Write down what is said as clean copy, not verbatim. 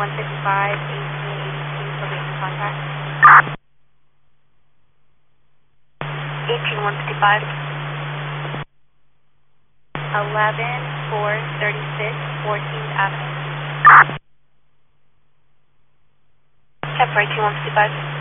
18-155, 1882 for making contact. 18-155. 11-436, 14th Avenue. Temper 18-155.